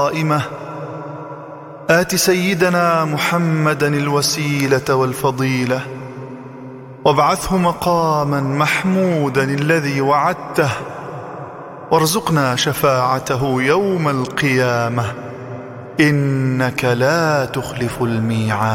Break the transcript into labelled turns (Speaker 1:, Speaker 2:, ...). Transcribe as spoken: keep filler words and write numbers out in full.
Speaker 1: قائمة آت سيدنا محمدا الوسيلة والفضيلة وابعثه مقاما محمودا الذي وعدته وارزقنا شفاعته يوم القيامة إنك لا تخلف الميعاد.